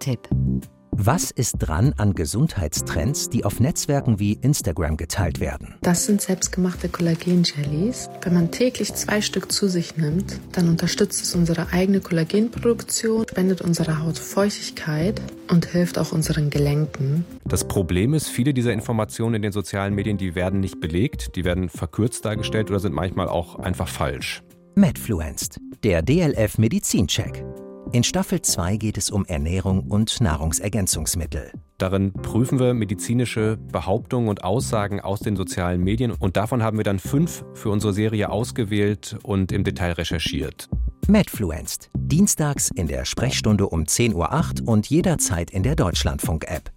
Praxistipp. Was ist dran an Gesundheitstrends, die auf Netzwerken wie Instagram geteilt werden? Das sind selbstgemachte Kollagen-Jellies. Wenn man täglich 2 Stück zu sich nimmt, dann unterstützt es unsere eigene Kollagenproduktion, spendet unserer Haut Feuchtigkeit und hilft auch unseren Gelenken. Das Problem ist, viele dieser Informationen in den sozialen Medien, die werden nicht belegt, die werden verkürzt dargestellt oder sind manchmal auch einfach falsch. Medfluenced, der DLF Medizincheck. In Staffel 2 geht es um Ernährung und Nahrungsergänzungsmittel. Darin prüfen wir medizinische Behauptungen und Aussagen aus den sozialen Medien und davon haben wir dann 5 für unsere Serie ausgewählt und im Detail recherchiert. Medfluenced, dienstags in der Sprechstunde um 10:08 Uhr und jederzeit in der Deutschlandfunk-App.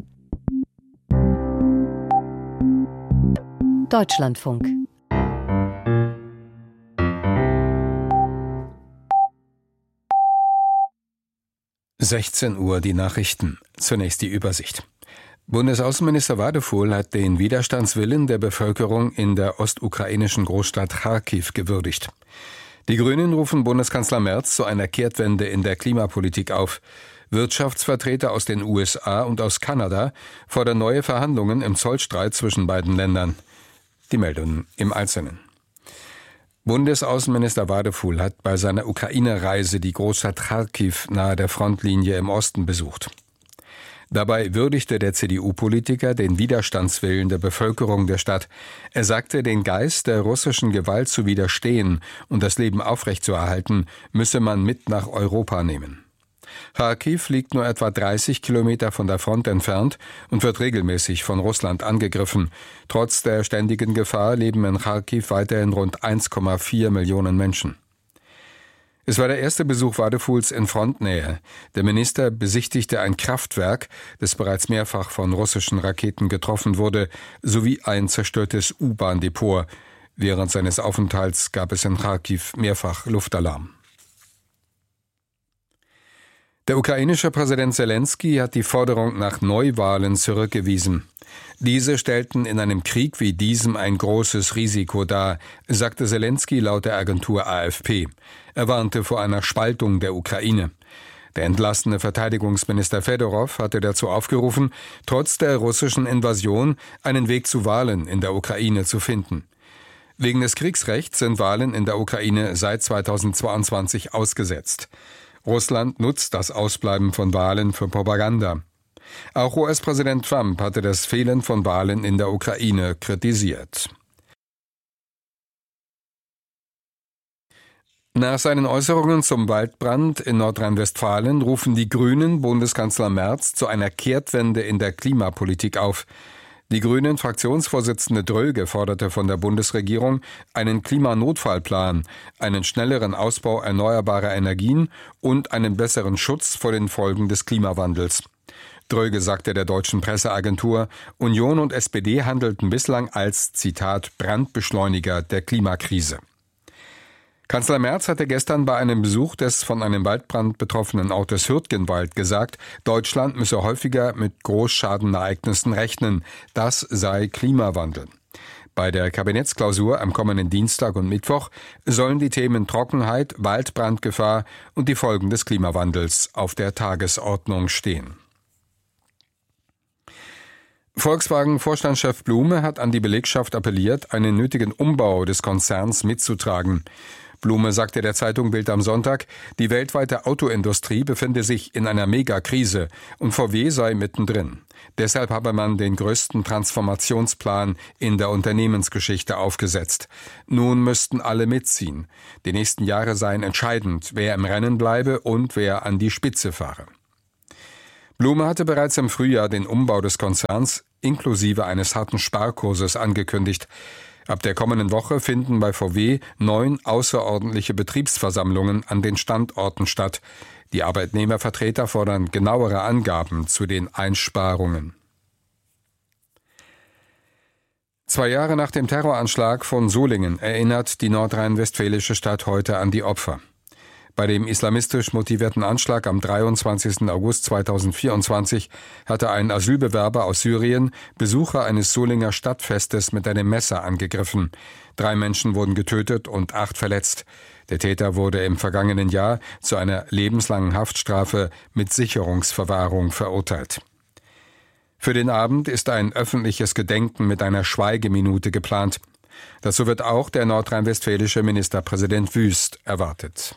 Deutschlandfunk. (16 Uhr) die Nachrichten. Zunächst die Übersicht. Bundesaußenminister Wadefuhl hat den Widerstandswillen der Bevölkerung in der ostukrainischen Großstadt Charkiw gewürdigt. Die Grünen rufen Bundeskanzler Merz zu einer Kehrtwende in der Klimapolitik auf. Wirtschaftsvertreter aus den USA und aus Kanada fordern neue Verhandlungen im Zollstreit zwischen beiden Ländern. Die Meldungen im Einzelnen. Bundesaußenminister Wadefuhl hat bei seiner Ukraine-Reise die Großstadt Charkiw nahe der Frontlinie im Osten besucht. Dabei würdigte der CDU-Politiker den Widerstandswillen der Bevölkerung der Stadt. Er sagte, den Geist der russischen Gewalt zu widerstehen und das Leben aufrechtzuerhalten, müsse man mit nach Europa nehmen. Charkiw liegt nur etwa 30 Kilometer von der Front entfernt und wird regelmäßig von Russland angegriffen. Trotz der ständigen Gefahr leben in Charkiw weiterhin rund 1,4 Millionen Menschen. Es war der erste Besuch Wadefuhls in Frontnähe. Der Minister besichtigte ein Kraftwerk, das bereits mehrfach von russischen Raketen getroffen wurde, sowie ein zerstörtes U-Bahn-Depot. Während seines Aufenthalts gab es in Charkiw mehrfach Luftalarm. Der ukrainische Präsident Selenskyj hat die Forderung nach Neuwahlen zurückgewiesen. Diese stellten in einem Krieg wie diesem ein großes Risiko dar, sagte Selenskyj laut der Agentur AFP. Er warnte vor einer Spaltung der Ukraine. Der entlassene Verteidigungsminister Fedorow hatte dazu aufgerufen, trotz der russischen Invasion einen Weg zu Wahlen in der Ukraine zu finden. Wegen des Kriegsrechts sind Wahlen in der Ukraine seit 2022 ausgesetzt. Russland nutzt das Ausbleiben von Wahlen für Propaganda. Auch US-Präsident Trump hatte das Fehlen von Wahlen in der Ukraine kritisiert. Nach seinen Äußerungen zum Waldbrand in Nordrhein-Westfalen rufen die Grünen Bundeskanzler Merz zu einer Kehrtwende in der Klimapolitik auf. Die Grünen-Fraktionsvorsitzende Dröge forderte von der Bundesregierung einen Klimanotfallplan, einen schnelleren Ausbau erneuerbarer Energien und einen besseren Schutz vor den Folgen des Klimawandels. Dröge sagte der deutschen Presseagentur, Union und SPD handelten bislang als, Zitat, Brandbeschleuniger der Klimakrise. Kanzler Merz hatte gestern bei einem Besuch des von einem Waldbrand betroffenen Ortes Hürtgenwald gesagt, Deutschland müsse häufiger mit Großschadenereignissen rechnen. Das sei Klimawandel. Bei der Kabinettsklausur am kommenden Dienstag und Mittwoch sollen die Themen Trockenheit, Waldbrandgefahr und die Folgen des Klimawandels auf der Tagesordnung stehen. Volkswagen-Vorstandschef Blume hat an die Belegschaft appelliert, einen nötigen Umbau des Konzerns mitzutragen. Blume sagte der Zeitung Bild am Sonntag, die weltweite Autoindustrie befinde sich in einer Megakrise und VW sei mittendrin. Deshalb habe man den größten Transformationsplan in der Unternehmensgeschichte aufgesetzt. Nun müssten alle mitziehen. Die nächsten Jahre seien entscheidend, wer im Rennen bleibe und wer an die Spitze fahre. Blume hatte bereits im Frühjahr den Umbau des Konzerns inklusive eines harten Sparkurses angekündigt. Ab der kommenden Woche finden bei VW 9 außerordentliche Betriebsversammlungen an den Standorten statt. Die Arbeitnehmervertreter fordern genauere Angaben zu den Einsparungen. 2 Jahre nach dem Terroranschlag von Solingen erinnert die nordrhein-westfälische Stadt heute an die Opfer. Bei dem islamistisch motivierten Anschlag am 23. August 2024 hatte ein Asylbewerber aus Syrien Besucher eines Solinger Stadtfestes mit einem Messer angegriffen. 3 Menschen wurden getötet und 8 verletzt. Der Täter wurde im vergangenen Jahr zu einer lebenslangen Haftstrafe mit Sicherungsverwahrung verurteilt. Für den Abend ist ein öffentliches Gedenken mit einer Schweigeminute geplant. Dazu wird auch der nordrhein-westfälische Ministerpräsident Wüst erwartet.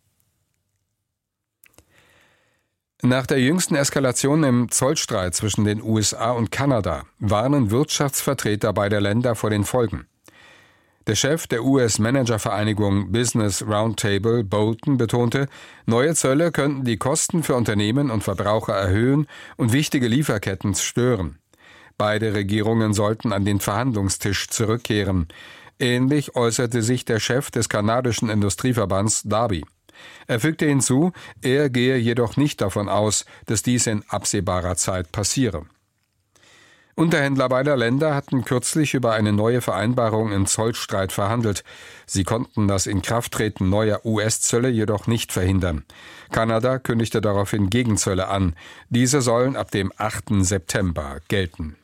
Nach der jüngsten Eskalation im Zollstreit zwischen den USA und Kanada warnen Wirtschaftsvertreter beider Länder vor den Folgen. Der Chef der US-Managervereinigung Business Roundtable, Bolton, betonte, neue Zölle könnten die Kosten für Unternehmen und Verbraucher erhöhen und wichtige Lieferketten stören. Beide Regierungen sollten an den Verhandlungstisch zurückkehren. Ähnlich äußerte sich der Chef des kanadischen Industrieverbands Darby. Er fügte hinzu, er gehe jedoch nicht davon aus, dass dies in absehbarer Zeit passiere. Unterhändler beider Länder hatten kürzlich über eine neue Vereinbarung im Zollstreit verhandelt. Sie konnten das Inkrafttreten neuer US-Zölle jedoch nicht verhindern. Kanada kündigte daraufhin Gegenzölle an. Diese sollen ab dem 8. September gelten.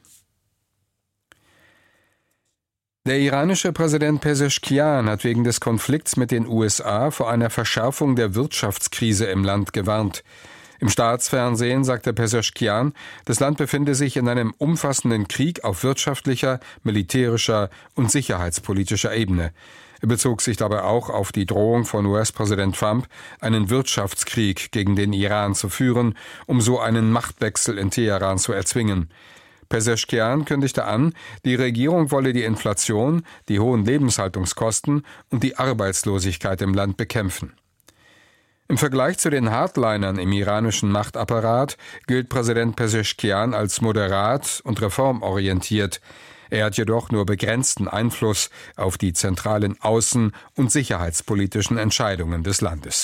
Der iranische Präsident Pezeshkian hat wegen des Konflikts mit den USA vor einer Verschärfung der Wirtschaftskrise im Land gewarnt. Im Staatsfernsehen sagte Pezeshkian, das Land befinde sich in einem umfassenden Krieg auf wirtschaftlicher, militärischer und sicherheitspolitischer Ebene. Er bezog sich dabei auch auf die Drohung von US-Präsident Trump, einen Wirtschaftskrieg gegen den Iran zu führen, um so einen Machtwechsel in Teheran zu erzwingen. Pezeshkian kündigte an, die Regierung wolle die Inflation, die hohen Lebenshaltungskosten und die Arbeitslosigkeit im Land bekämpfen. Im Vergleich zu den Hardlinern im iranischen Machtapparat gilt Präsident Pezeshkian als moderat und reformorientiert. Er hat jedoch nur begrenzten Einfluss auf die zentralen außen- und sicherheitspolitischen Entscheidungen des Landes.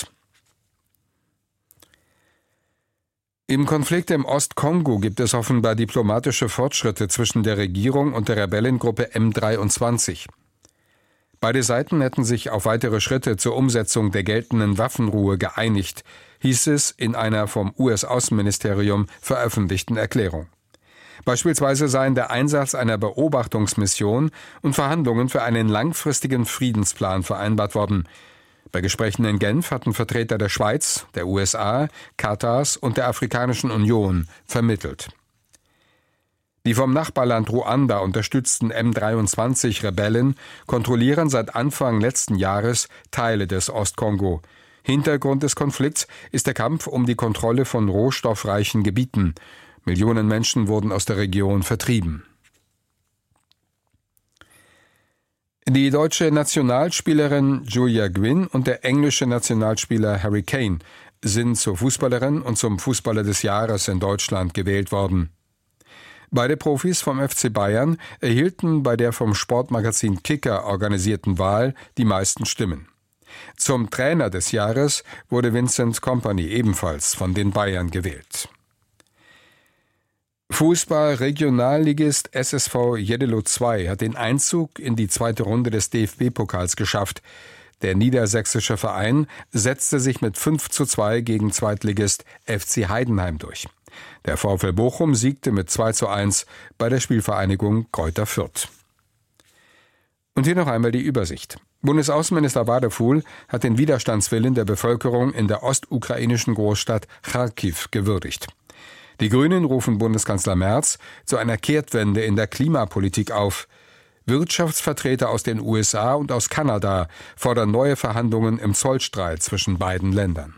Im Konflikt im Ostkongo gibt es offenbar diplomatische Fortschritte zwischen der Regierung und der Rebellengruppe M23. Beide Seiten hätten sich auf weitere Schritte zur Umsetzung der geltenden Waffenruhe geeinigt, hieß es in einer vom US-Außenministerium veröffentlichten Erklärung. Beispielsweise seien der Einsatz einer Beobachtungsmission und Verhandlungen für einen langfristigen Friedensplan vereinbart worden. Bei Gesprächen in Genf hatten Vertreter der Schweiz, der USA, Katars und der Afrikanischen Union vermittelt. Die vom Nachbarland Ruanda unterstützten M23-Rebellen kontrollieren seit Anfang letzten Jahres Teile des Ostkongo. Hintergrund des Konflikts ist der Kampf um die Kontrolle von rohstoffreichen Gebieten. Millionen Menschen wurden aus der Region vertrieben. Die deutsche Nationalspielerin Julia Gwynn und der englische Nationalspieler Harry Kane sind zur Fußballerin und zum Fußballer des Jahres in Deutschland gewählt worden. Beide Profis vom FC Bayern erhielten bei der vom Sportmagazin Kicker organisierten Wahl die meisten Stimmen. Zum Trainer des Jahres wurde Vincent Kompany ebenfalls von den Bayern gewählt. Fußball-Regionalligist SSV Jeddelo II hat den Einzug in die zweite Runde des DFB-Pokals geschafft. Der niedersächsische Verein setzte sich mit 5:2 gegen Zweitligist FC Heidenheim durch. Der VfL Bochum siegte mit 2:1 bei der Spielvereinigung Greuther Fürth. Und hier noch einmal die Übersicht. Bundesaußenminister Wadefuhl hat den Widerstandswillen der Bevölkerung in der ostukrainischen Großstadt Charkiw gewürdigt. Die Grünen rufen Bundeskanzler Merz zu einer Kehrtwende in der Klimapolitik auf. Wirtschaftsvertreter aus den USA und aus Kanada fordern neue Verhandlungen im Zollstreit zwischen beiden Ländern.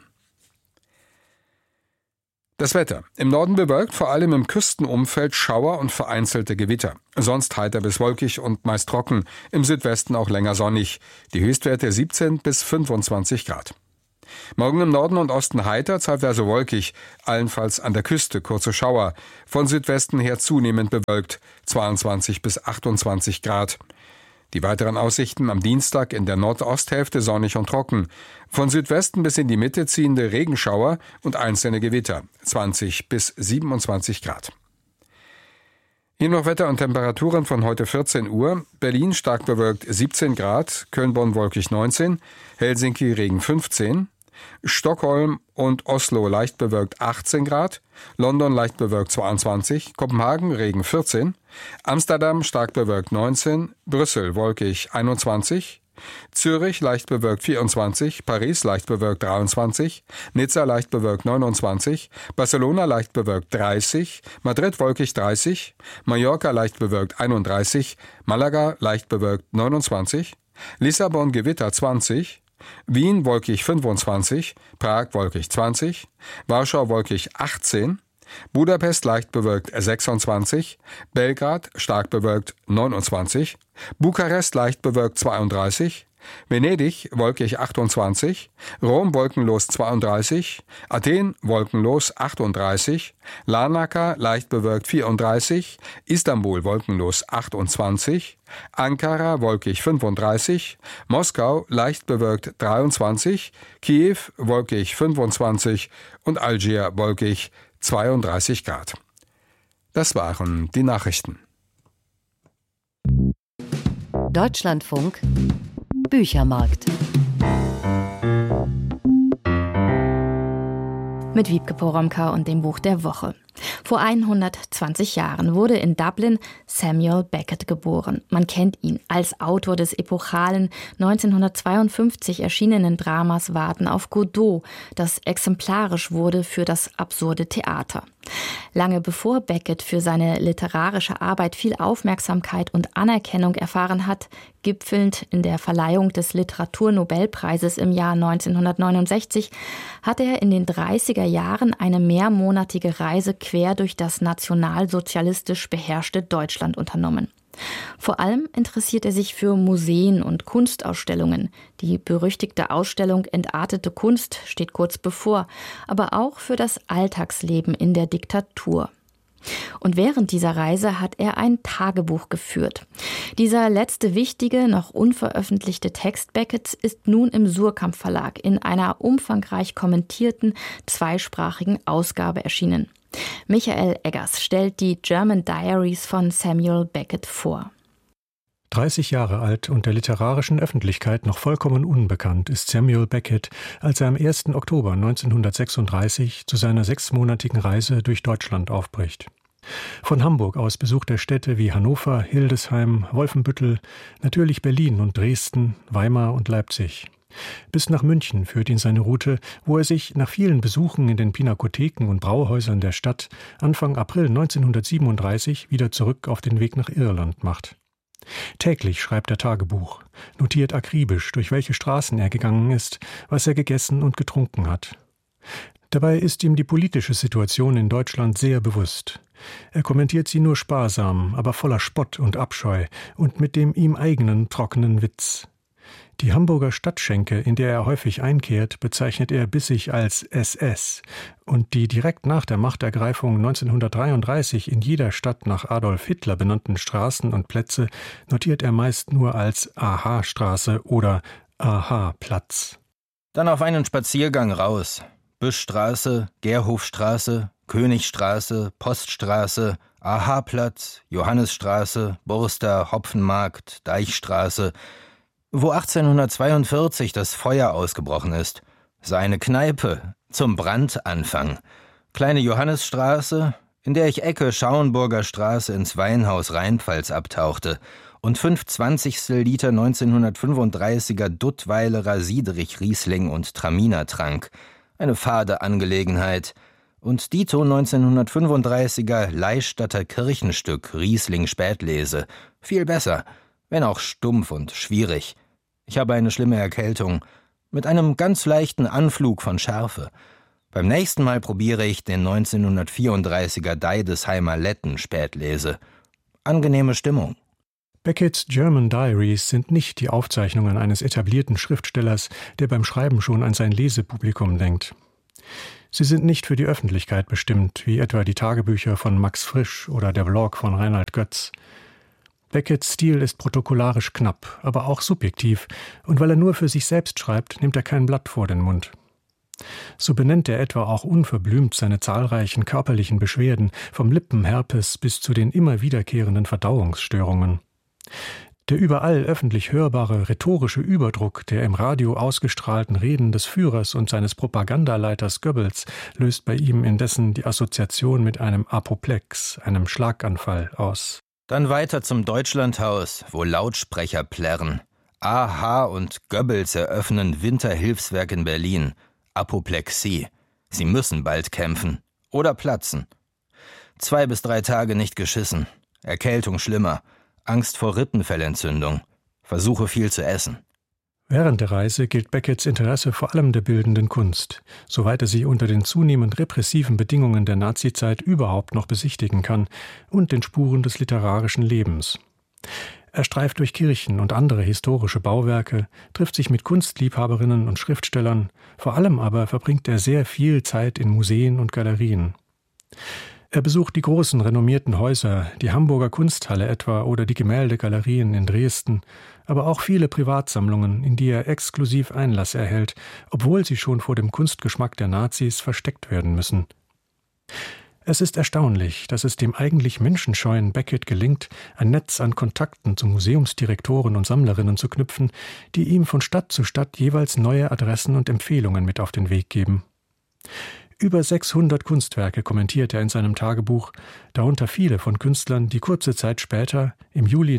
Das Wetter. Im Norden bewölkt, vor allem im Küstenumfeld Schauer und vereinzelte Gewitter. Sonst heiter bis wolkig und meist trocken, im Südwesten auch länger sonnig. Die Höchstwerte 17 bis 25 Grad. Morgen im Norden und Osten heiter, zeitweise wolkig, allenfalls an der Küste kurze Schauer. Von Südwesten her zunehmend bewölkt, 22 bis 28 Grad. Die weiteren Aussichten am Dienstag in der Nordosthälfte sonnig und trocken. Von Südwesten bis in die Mitte ziehende Regenschauer und einzelne Gewitter, 20 bis 27 Grad. Hier noch Wetter und Temperaturen von heute 14 Uhr. Berlin stark bewölkt 17 Grad, Köln-Bonn wolkig 19, Helsinki Regen 15, Stockholm und Oslo leicht bewölkt 18 Grad, London leicht bewölkt 22, Kopenhagen Regen 14, Amsterdam stark bewölkt 19, Brüssel wolkig 21, Zürich leicht bewölkt 24, Paris leicht bewölkt 23, Nizza leicht bewölkt 29, Barcelona leicht bewölkt 30, Madrid wolkig 30, Mallorca leicht bewölkt 31, Malaga leicht bewölkt 29, Lissabon Gewitter 20, Wien wolkig 25, Prag wolkig 20, Warschau wolkig 18, Budapest leicht bewölkt 26, Belgrad stark bewölkt 29, Bukarest leicht bewölkt 32, Venedig wolkig 28, Rom wolkenlos 32, Athen wolkenlos 38, Larnaca leicht bewölkt 34, Istanbul wolkenlos 28, Ankara wolkig 35, Moskau leicht bewölkt 23, Kiew wolkig 25 und Algier wolkig 32 Grad. Das waren die Nachrichten. Deutschlandfunk Büchermarkt. Mit Wiebke Poromka und dem Buch der Woche. Vor 120 Jahren wurde in Dublin Samuel Beckett geboren. Man kennt ihn als Autor des epochalen 1952 erschienenen Dramas Warten auf Godot, das exemplarisch wurde für das absurde Theater. Lange bevor Beckett für seine literarische Arbeit viel Aufmerksamkeit und Anerkennung erfahren hat, gipfelnd in der Verleihung des Literaturnobelpreises im Jahr 1969, hat er in den 30er Jahren eine mehrmonatige Reise quer durch das nationalsozialistisch beherrschte Deutschland unternommen. Vor allem interessiert er sich für Museen und Kunstausstellungen. Die berüchtigte Ausstellung Entartete Kunst steht kurz bevor, aber auch für das Alltagsleben in der Diktatur. Und während dieser Reise hat er ein Tagebuch geführt. Dieser letzte wichtige, noch unveröffentlichte Text Becketts ist nun im Suhrkamp Verlag in einer umfangreich kommentierten, zweisprachigen Ausgabe erschienen. Michael Eggers stellt die German Diaries von Samuel Beckett vor. 30 Jahre alt und der literarischen Öffentlichkeit noch vollkommen unbekannt ist Samuel Beckett, als er am 1. Oktober 1936 zu seiner 6-monatigen Reise durch Deutschland aufbricht. Von Hamburg aus besucht er Städte wie Hannover, Hildesheim, Wolfenbüttel, natürlich Berlin und Dresden, Weimar und Leipzig. Bis nach München führt ihn seine Route, wo er sich nach vielen Besuchen in den Pinakotheken und Brauhäusern der Stadt Anfang April 1937 wieder zurück auf den Weg nach Irland macht. Täglich schreibt er Tagebuch, notiert akribisch, durch welche Straßen er gegangen ist, was er gegessen und getrunken hat. Dabei ist ihm die politische Situation in Deutschland sehr bewusst. Er kommentiert sie nur sparsam, aber voller Spott und Abscheu und mit dem ihm eigenen trockenen Witz. Die Hamburger Stadtschenke, in der er häufig einkehrt, bezeichnet er bissig als SS. Und die direkt nach der Machtergreifung 1933 in jeder Stadt nach Adolf Hitler benannten Straßen und Plätze notiert er meist nur als Aha-Straße oder Aha-Platz. Dann auf einen Spaziergang raus. Büschstraße, Gerhofstraße, Königstraße, Poststraße, Aha-Platz, Johannisstraße, Burster, Hopfenmarkt, Deichstraße, wo 1842 das Feuer ausgebrochen ist. Seine Kneipe zum Brandanfang. Kleine Johannisstraße, in der ich Ecke Schauenburger Straße ins Weinhaus Rheinpfalz abtauchte und 5/20 Liter 1935er Duttweilerer Siederich Riesling und Traminer trank. Eine fade Angelegenheit. Und dito 1935er Leistatter Kirchenstück Riesling Spätlese. Viel besser, wenn auch stumpf und schwierig. Ich habe eine schlimme Erkältung, mit einem ganz leichten Anflug von Schärfe. Beim nächsten Mal probiere ich den 1934er Deidesheimer Letten Spätlese. Angenehme Stimmung. Becketts German Diaries sind nicht die Aufzeichnungen eines etablierten Schriftstellers, der beim Schreiben schon an sein Lesepublikum denkt. Sie sind nicht für die Öffentlichkeit bestimmt, wie etwa die Tagebücher von Max Frisch oder der Blog von Reinhard Götz. Becketts Stil ist protokollarisch knapp, aber auch subjektiv, und weil er nur für sich selbst schreibt, nimmt er kein Blatt vor den Mund. So benennt er etwa auch unverblümt seine zahlreichen körperlichen Beschwerden, vom Lippenherpes bis zu den immer wiederkehrenden Verdauungsstörungen. Der überall öffentlich hörbare rhetorische Überdruck der im Radio ausgestrahlten Reden des Führers und seines Propagandaleiters Goebbels löst bei ihm indessen die Assoziation mit einem Apoplex, einem Schlaganfall, aus. Dann weiter zum Deutschlandhaus, wo Lautsprecher plärren. AH und Goebbels eröffnen Winterhilfswerk in Berlin. Apoplexie. Sie müssen bald kämpfen. Oder platzen. 2 bis 3 Tage nicht geschissen. Erkältung schlimmer. Angst vor Rippenfellentzündung. Versuche viel zu essen. Während der Reise gilt Becketts Interesse vor allem der bildenden Kunst, soweit er sie unter den zunehmend repressiven Bedingungen der Nazizeit überhaupt noch besichtigen kann, und den Spuren des literarischen Lebens. Er streift durch Kirchen und andere historische Bauwerke, trifft sich mit Kunstliebhaberinnen und Schriftstellern, vor allem aber verbringt er sehr viel Zeit in Museen und Galerien. Er besucht die großen, renommierten Häuser, die Hamburger Kunsthalle etwa oder die Gemäldegalerien in Dresden, aber auch viele Privatsammlungen, in die er exklusiv Einlass erhält, obwohl sie schon vor dem Kunstgeschmack der Nazis versteckt werden müssen. Es ist erstaunlich, dass es dem eigentlich menschenscheuen Beckett gelingt, ein Netz an Kontakten zu Museumsdirektoren und Sammlerinnen zu knüpfen, die ihm von Stadt zu Stadt jeweils neue Adressen und Empfehlungen mit auf den Weg geben. Über 600 Kunstwerke kommentiert er in seinem Tagebuch, darunter viele von Künstlern, die kurze Zeit später, im Juli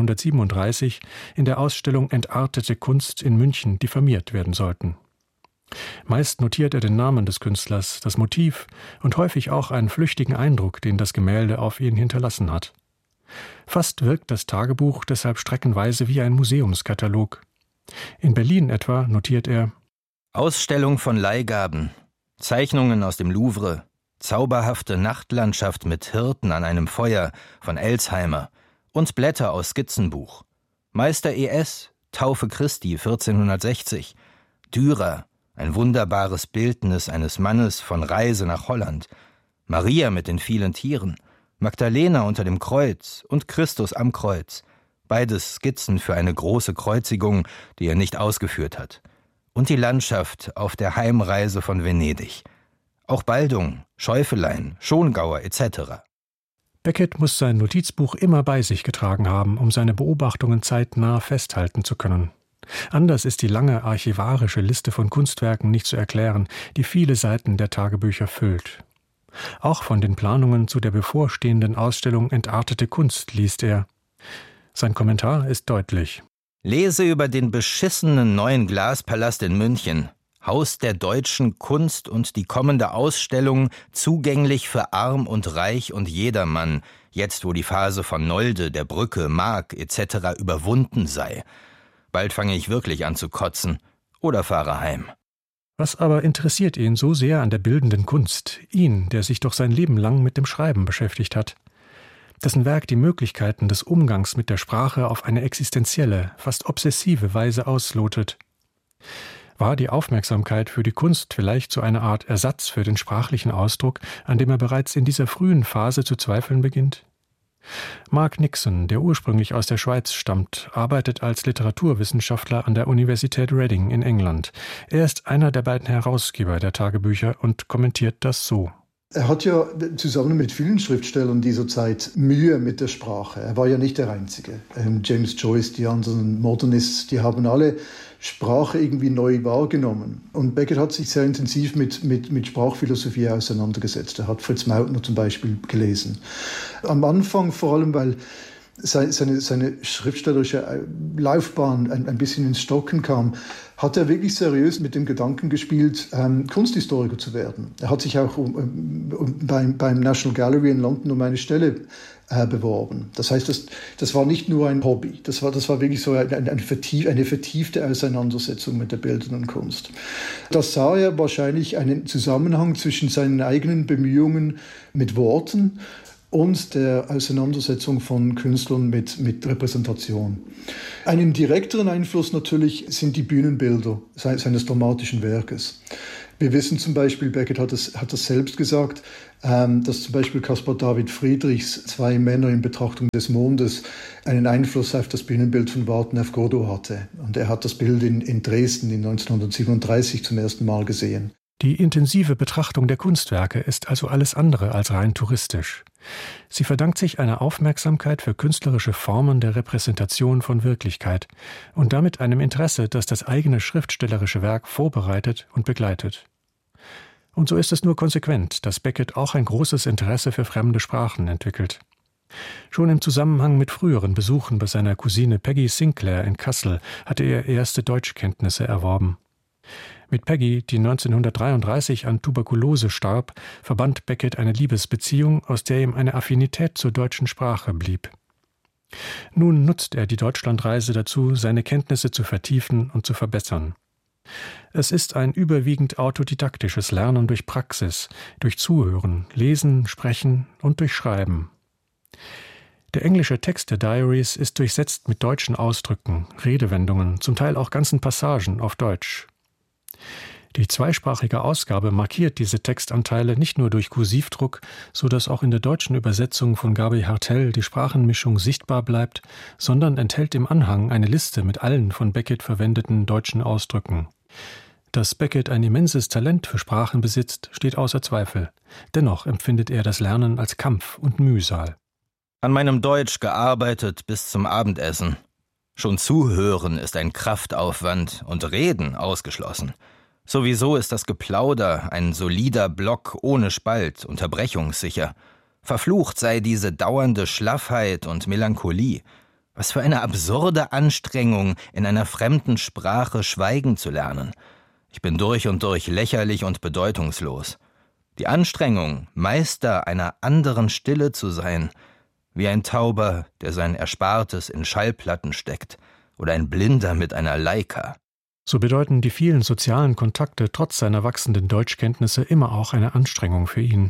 1937, in der Ausstellung Entartete Kunst in München diffamiert werden sollten. Meist notiert er den Namen des Künstlers, das Motiv und häufig auch einen flüchtigen Eindruck, den das Gemälde auf ihn hinterlassen hat. Fast wirkt das Tagebuch deshalb streckenweise wie ein Museumskatalog. In Berlin etwa notiert er: Ausstellung von Leihgaben, Zeichnungen aus dem Louvre, zauberhafte Nachtlandschaft mit Hirten an einem Feuer von Elsheimer und Blätter aus Skizzenbuch. Meister E.S., Taufe Christi 1460, Dürer, ein wunderbares Bildnis eines Mannes von Reise nach Holland, Maria mit den vielen Tieren, Magdalena unter dem Kreuz und Christus am Kreuz, beides Skizzen für eine große Kreuzigung, die er nicht ausgeführt hat. Und die Landschaft auf der Heimreise von Venedig. Auch Baldung, Schäufelein, Schongauer etc. Beckett muss sein Notizbuch immer bei sich getragen haben, um seine Beobachtungen zeitnah festhalten zu können. Anders ist die lange archivarische Liste von Kunstwerken nicht zu erklären, die viele Seiten der Tagebücher füllt. Auch von den Planungen zu der bevorstehenden Ausstellung Entartete Kunst liest er. Sein Kommentar ist deutlich. Lese über den beschissenen neuen Glaspalast in München, Haus der deutschen Kunst und die kommende Ausstellung zugänglich für Arm und Reich und jedermann, jetzt wo die Phase von Nolde, der Brücke, Mark etc. überwunden sei. Bald fange ich wirklich an zu kotzen oder fahre heim. Was aber interessiert ihn so sehr an der bildenden Kunst, ihn, der sich doch sein Leben lang mit dem Schreiben beschäftigt hat? Dessen Werk die Möglichkeiten des Umgangs mit der Sprache auf eine existenzielle, fast obsessive Weise auslotet. War die Aufmerksamkeit für die Kunst vielleicht so eine Art Ersatz für den sprachlichen Ausdruck, an dem er bereits in dieser frühen Phase zu zweifeln beginnt? Mark Nixon, der ursprünglich aus der Schweiz stammt, arbeitet als Literaturwissenschaftler an der Universität Reading in England. Er ist einer der beiden Herausgeber der Tagebücher und kommentiert das so. Er hat ja zusammen mit vielen Schriftstellern dieser Zeit Mühe mit der Sprache. Er war ja nicht der Einzige. James Joyce, die anderen Modernists, die haben alle Sprache irgendwie neu wahrgenommen. Und Beckett hat sich sehr intensiv mit Sprachphilosophie auseinandergesetzt. Er hat Fritz Mautner zum Beispiel gelesen. Am Anfang vor allem, weil seine schriftstellerische Laufbahn ein bisschen ins Stocken kam, hat er wirklich seriös mit dem Gedanken gespielt, Kunsthistoriker zu werden. Er hat sich auch beim National Gallery in London um eine Stelle beworben. Das heißt, das war nicht nur ein Hobby, das war wirklich so eine vertiefte Auseinandersetzung mit der bildenden Kunst. Da sah er wahrscheinlich einen Zusammenhang zwischen seinen eigenen Bemühungen mit Worten und der Auseinandersetzung von Künstlern mit Repräsentation. Einen direkteren Einfluss natürlich sind die Bühnenbilder seines dramatischen Werkes. Wir wissen zum Beispiel, Beckett hat das selbst gesagt, dass zum Beispiel Caspar David Friedrichs Zwei Männer in Betrachtung des Mondes einen Einfluss auf das Bühnenbild von Warten auf Godot hatte. Und er hat das Bild in Dresden in 1937 zum ersten Mal gesehen. Die intensive Betrachtung der Kunstwerke ist also alles andere als rein touristisch. Sie verdankt sich einer Aufmerksamkeit für künstlerische Formen der Repräsentation von Wirklichkeit und damit einem Interesse, das das eigene schriftstellerische Werk vorbereitet und begleitet. Und so ist es nur konsequent, dass Beckett auch ein großes Interesse für fremde Sprachen entwickelt. Schon im Zusammenhang mit früheren Besuchen bei seiner Cousine Peggy Sinclair in Kassel hatte er erste Deutschkenntnisse erworben. Mit Peggy, die 1933 an Tuberkulose starb, verband Beckett eine Liebesbeziehung, aus der ihm eine Affinität zur deutschen Sprache blieb. Nun nutzt er die Deutschlandreise dazu, seine Kenntnisse zu vertiefen und zu verbessern. Es ist ein überwiegend autodidaktisches Lernen durch Praxis, durch Zuhören, Lesen, Sprechen und durch Schreiben. Der englische Text der Diaries ist durchsetzt mit deutschen Ausdrücken, Redewendungen, zum Teil auch ganzen Passagen auf Deutsch. Die zweisprachige Ausgabe markiert diese Textanteile nicht nur durch Kursivdruck, so dass auch in der deutschen Übersetzung von Gabi Hartel die Sprachenmischung sichtbar bleibt, sondern enthält im Anhang eine Liste mit allen von Beckett verwendeten deutschen Ausdrücken. Dass Beckett ein immenses Talent für Sprachen besitzt, steht außer Zweifel. Dennoch empfindet er das Lernen als Kampf und Mühsal. An meinem Deutsch gearbeitet bis zum Abendessen. Schon zuhören ist ein Kraftaufwand und Reden ausgeschlossen. Sowieso ist das Geplauder ein solider Block ohne Spalt, unterbrechungssicher. Verflucht sei diese dauernde Schlaffheit und Melancholie. Was für eine absurde Anstrengung, in einer fremden Sprache schweigen zu lernen. Ich bin durch und durch lächerlich und bedeutungslos. Die Anstrengung, Meister einer anderen Stille zu sein, wie ein Tauber, der sein Erspartes in Schallplatten steckt, oder ein Blinder mit einer Leica. So bedeuten die vielen sozialen Kontakte trotz seiner wachsenden Deutschkenntnisse immer auch eine Anstrengung für ihn.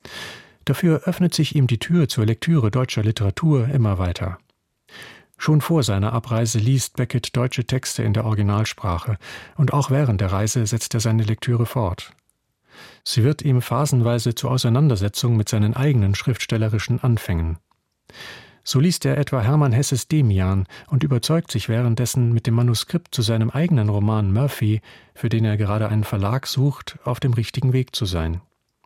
Dafür öffnet sich ihm die Tür zur Lektüre deutscher Literatur immer weiter. Schon vor seiner Abreise liest Beckett deutsche Texte in der Originalsprache und auch während der Reise setzt er seine Lektüre fort. Sie wird ihm phasenweise zur Auseinandersetzung mit seinen eigenen schriftstellerischen Anfängen. So liest er etwa Hermann Hesses Demian und überzeugt sich währenddessen mit dem Manuskript zu seinem eigenen Roman Murphy, für den er gerade einen Verlag sucht, auf dem richtigen Weg zu sein.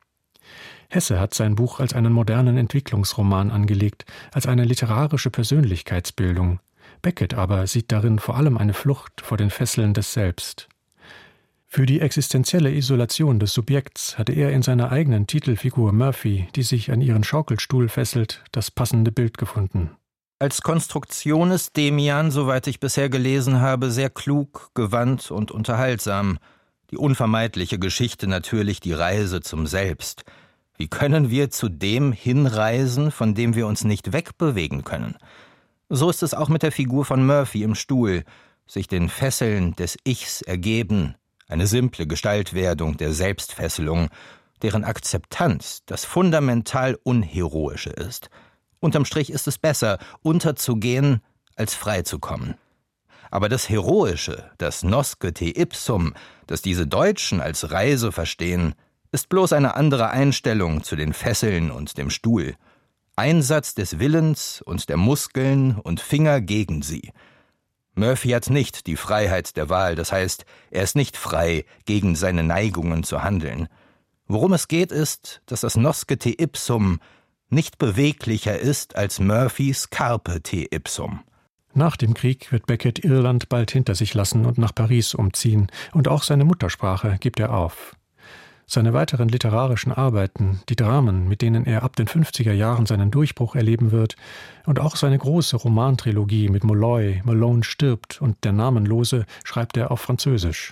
Hesse hat sein Buch als einen modernen Entwicklungsroman angelegt, als eine literarische Persönlichkeitsbildung. Beckett aber sieht darin vor allem eine Flucht vor den Fesseln des Selbst. Für die existenzielle Isolation des Subjekts hatte er in seiner eigenen Titelfigur Murphy, die sich an ihren Schaukelstuhl fesselt, das passende Bild gefunden. Als Konstruktion ist Demian, soweit ich bisher gelesen habe, sehr klug, gewandt und unterhaltsam. Die unvermeidliche Geschichte natürlich die Reise zum Selbst. Wie können wir zu dem hinreisen, von dem wir uns nicht wegbewegen können? So ist es auch mit der Figur von Murphy im Stuhl, sich den Fesseln des Ichs ergeben, eine simple Gestaltwerdung der Selbstfesselung, deren Akzeptanz das fundamental Unheroische ist. Unterm Strich ist es besser, unterzugehen, als freizukommen. Aber das Heroische, das Nosce te ipsum, das diese Deutschen als Reise verstehen, ist bloß eine andere Einstellung zu den Fesseln und dem Stuhl. Einsatz des Willens und der Muskeln und Finger gegen sie. Murphy hat nicht die Freiheit der Wahl, das heißt, er ist nicht frei, gegen seine Neigungen zu handeln. Worum es geht, ist, dass das Nosce te ipsum nicht beweglicher ist als Murphys Carpe te ipsum. Nach dem Krieg wird Beckett Irland bald hinter sich lassen und nach Paris umziehen, und auch seine Muttersprache gibt er auf. Seine weiteren literarischen Arbeiten, die Dramen, mit denen er ab den 50er Jahren seinen Durchbruch erleben wird, und auch seine große Romantrilogie mit Molloy, Malone stirbt und Der Namenlose, schreibt er auf Französisch.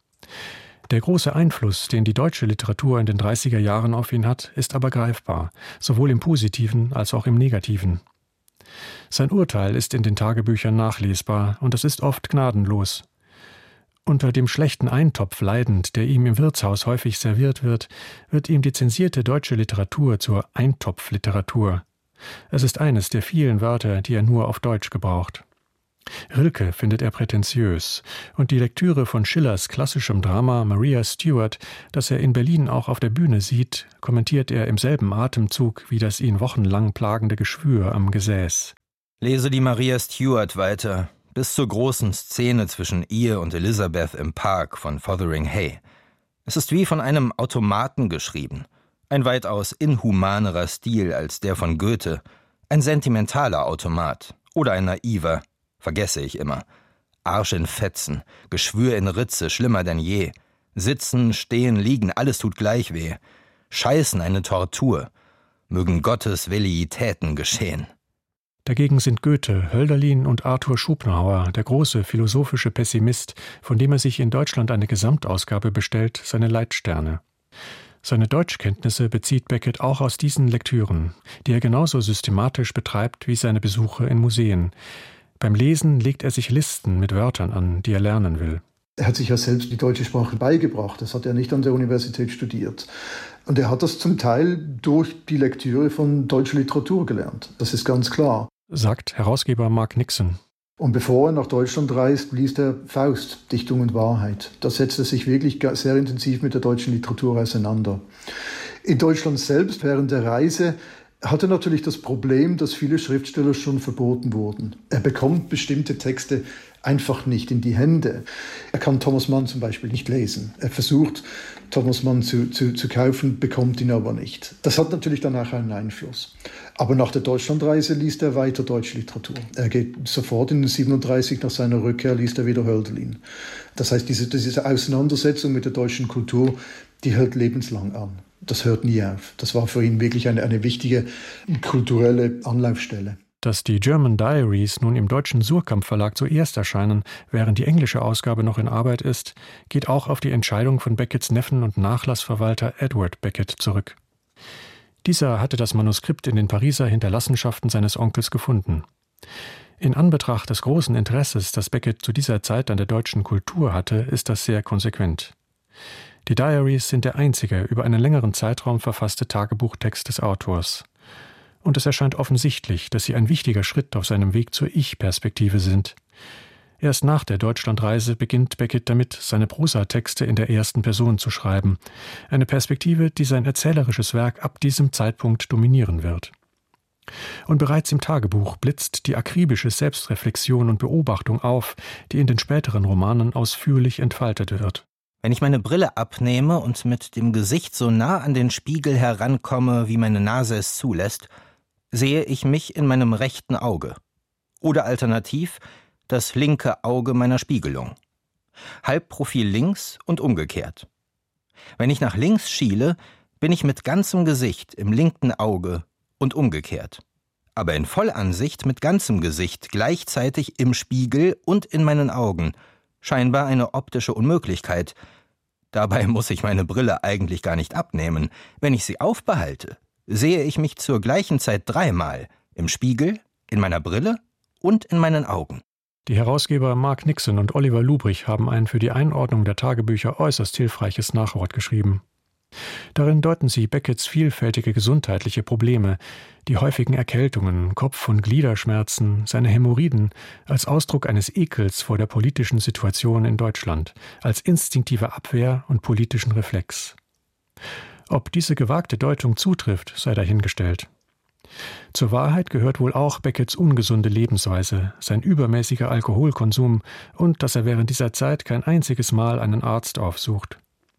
Der große Einfluss, den die deutsche Literatur in den 30er Jahren auf ihn hat, ist aber greifbar, sowohl im Positiven als auch im Negativen. Sein Urteil ist in den Tagebüchern nachlesbar, und es ist oft gnadenlos. Unter dem schlechten Eintopf leidend, der ihm im Wirtshaus häufig serviert wird, wird ihm die zensierte deutsche Literatur zur Eintopfliteratur. Es ist eines der vielen Wörter, die er nur auf Deutsch gebraucht. Rilke findet er prätentiös, und die Lektüre von Schillers klassischem Drama Maria Stuart, das er in Berlin auch auf der Bühne sieht, kommentiert er im selben Atemzug wie das ihn wochenlang plagende Geschwür am Gesäß. Lese die Maria Stuart weiter, bis zur großen Szene zwischen ihr und Elizabeth im Park von Fotheringhay. Es ist wie von einem Automaten geschrieben, ein weitaus inhumanerer Stil als der von Goethe, ein sentimentaler Automat oder ein naiver, vergesse ich immer. Arsch in Fetzen, Geschwür in Ritze, schlimmer denn je. Sitzen, stehen, liegen, alles tut gleich weh. Scheißen eine Tortur. Mögen Gottes Velleitäten geschehen. Dagegen sind Goethe, Hölderlin und Arthur Schopenhauer, der große philosophische Pessimist, von dem er sich in Deutschland eine Gesamtausgabe bestellt, seine Leitsterne. Seine Deutschkenntnisse bezieht Beckett auch aus diesen Lektüren, die er genauso systematisch betreibt wie seine Besuche in Museen. Beim Lesen legt er sich Listen mit Wörtern an, die er lernen will. Er hat sich ja selbst die deutsche Sprache beigebracht. Das hat er nicht an der Universität studiert. Und er hat das zum Teil durch die Lektüre von deutscher Literatur gelernt. Das ist ganz klar. Sagt Herausgeber Mark Nixon. Und bevor er nach Deutschland reist, liest er Faust, Dichtung und Wahrheit. Da setzt er sich wirklich sehr intensiv mit der deutschen Literatur auseinander. In Deutschland selbst während der Reise hatte natürlich das Problem, dass viele Schriftsteller schon verboten wurden. Er bekommt bestimmte Texte einfach nicht in die Hände. Er kann Thomas Mann zum Beispiel nicht lesen. Er versucht, Thomas Mann zu kaufen, bekommt ihn aber nicht. Das hat natürlich dann auch einen Einfluss. Aber nach der Deutschlandreise liest er weiter deutsche Literatur. Er geht sofort in 1937 nach seiner Rückkehr, liest er wieder Hölderlin. Das heißt, diese Auseinandersetzung mit der deutschen Kultur, die hält lebenslang an. Das hört nie auf. Das war für ihn wirklich eine wichtige kulturelle Anlaufstelle. Dass die German Diaries nun im deutschen Suhrkamp Verlag zuerst erscheinen, während die englische Ausgabe noch in Arbeit ist, geht auch auf die Entscheidung von Becketts Neffen und Nachlassverwalter Edward Beckett zurück. Dieser hatte das Manuskript in den Pariser Hinterlassenschaften seines Onkels gefunden. In Anbetracht des großen Interesses, das Beckett zu dieser Zeit an der deutschen Kultur hatte, ist das sehr konsequent. Die Diaries sind der einzige über einen längeren Zeitraum verfasste Tagebuchtext des Autors. Und es erscheint offensichtlich, dass sie ein wichtiger Schritt auf seinem Weg zur Ich-Perspektive sind. Erst nach der Deutschlandreise beginnt Beckett damit, seine Prosatexte in der ersten Person zu schreiben. Eine Perspektive, die sein erzählerisches Werk ab diesem Zeitpunkt dominieren wird. Und bereits im Tagebuch blitzt die akribische Selbstreflexion und Beobachtung auf, die in den späteren Romanen ausführlich entfaltet wird. Wenn ich meine Brille abnehme und mit dem Gesicht so nah an den Spiegel herankomme, wie meine Nase es zulässt, sehe ich mich in meinem rechten Auge. Oder alternativ das linke Auge meiner Spiegelung. Halbprofil links und umgekehrt. Wenn ich nach links schiele, bin ich mit ganzem Gesicht im linken Auge und umgekehrt. Aber in Vollansicht mit ganzem Gesicht gleichzeitig im Spiegel und in meinen Augen. Scheinbar eine optische Unmöglichkeit. Dabei muss ich meine Brille eigentlich gar nicht abnehmen. Wenn ich sie aufbehalte, sehe ich mich zur gleichen Zeit 3-mal im Spiegel, in meiner Brille und in meinen Augen. Die Herausgeber Mark Nixon und Oliver Lubrich haben ein für die Einordnung der Tagebücher äußerst hilfreiches Nachwort geschrieben. Darin deuten sie Becketts vielfältige gesundheitliche Probleme, die häufigen Erkältungen, Kopf- und Gliederschmerzen, seine Hämorrhoiden als Ausdruck eines Ekels vor der politischen Situation in Deutschland, als instinktive Abwehr und politischen Reflex. Ob diese gewagte Deutung zutrifft, sei dahingestellt. Zur Wahrheit gehört wohl auch Becketts ungesunde Lebensweise, sein übermäßiger Alkoholkonsum und dass er während dieser Zeit kein einziges Mal einen Arzt aufsucht.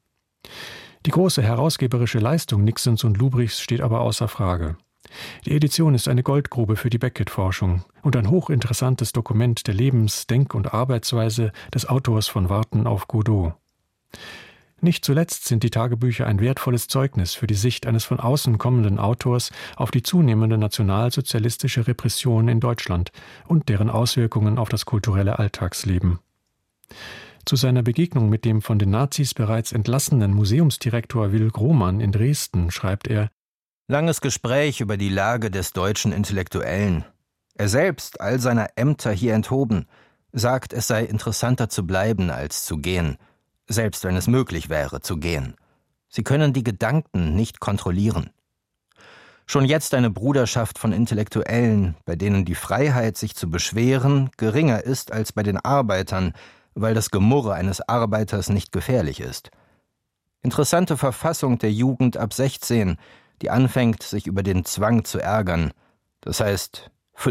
Die große herausgeberische Leistung Nixons und Lubrichs steht aber außer Frage. Die Edition ist eine Goldgrube für die Beckett-Forschung und ein hochinteressantes Dokument der Lebens-, Denk- und Arbeitsweise des Autors von Warten auf Godot. Nicht zuletzt sind die Tagebücher ein wertvolles Zeugnis für die Sicht eines von außen kommenden Autors auf die zunehmende nationalsozialistische Repression in Deutschland und deren Auswirkungen auf das kulturelle Alltagsleben. Zu seiner Begegnung mit dem von den Nazis bereits entlassenen Museumsdirektor Will Grohmann in Dresden schreibt er: Langes Gespräch über die Lage des deutschen Intellektuellen. Er selbst, all seiner Ämter hier enthoben, sagt, es sei interessanter zu bleiben als zu gehen, selbst wenn es möglich wäre, zu gehen. Sie können die Gedanken nicht kontrollieren. Schon jetzt eine Bruderschaft von Intellektuellen, bei denen die Freiheit, sich zu beschweren, geringer ist als bei den Arbeitern, weil das Gemurre eines Arbeiters nicht gefährlich ist. Interessante Verfassung der Jugend ab 16, die anfängt, sich über den Zwang zu ärgern. Das heißt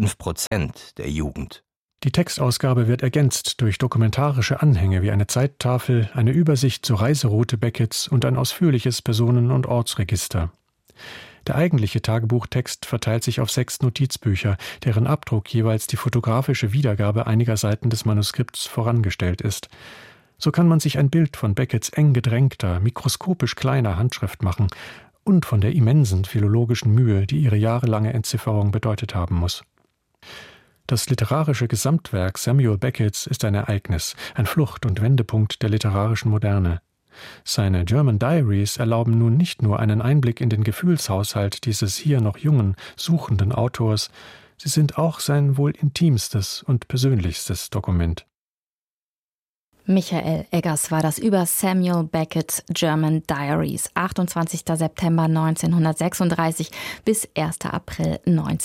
5% der Jugend. Die Textausgabe wird ergänzt durch dokumentarische Anhänge wie eine Zeittafel, eine Übersicht zur Reiseroute Becketts und ein ausführliches Personen- und Ortsregister. Der eigentliche Tagebuchtext verteilt sich auf 6 Notizbücher, deren Abdruck jeweils die fotografische Wiedergabe einiger Seiten des Manuskripts vorangestellt ist. So kann man sich ein Bild von Becketts eng gedrängter, mikroskopisch kleiner Handschrift machen und von der immensen philologischen Mühe, die ihre jahrelange Entzifferung bedeutet haben muss. Das literarische Gesamtwerk Samuel Becketts ist ein Ereignis, ein Flucht- und Wendepunkt der literarischen Moderne. Seine German Diaries erlauben nun nicht nur einen Einblick in den Gefühlshaushalt dieses hier noch jungen, suchenden Autors, sie sind auch sein wohl intimstes und persönlichstes Dokument. Michael Eggers war das über Samuel Beckett's German Diaries, 28. September 1936 bis 1. April